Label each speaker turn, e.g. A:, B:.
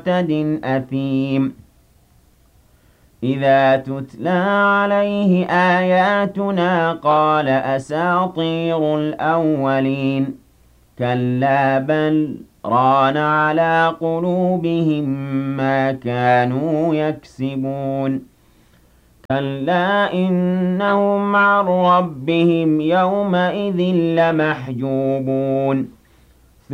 A: معتد أثيم إذا تتلى عليه آياتنا قال أساطير الأولين كلا بل ران على قلوبهم ما كانوا يكسبون كلا إنهم عن ربهم يومئذ لمحجوبون